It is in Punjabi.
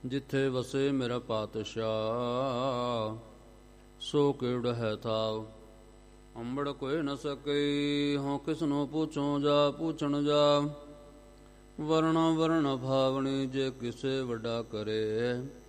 ਜਿੱਥੇ ਵਸੇ ਮੇਰਾ ਪਾਤਸ਼ਾਹ, ਸੋ ਕਿਵੜ ਹੈ ਥਾਵ। ਅੰਬੜ ਕੋਈ ਨ ਸਕਈ, ਹੋਂ ਕਿਸਨੂੰ ਪੁੱਛੋਂ ਜਾ ਪੁੱਛਣ ਜਾ। ਵਰਣਾ ਵਰਣ ਭਾਵਣੀ, ਜੇ ਕਿਸੇ ਵੱਡਾ ਕਰੇ।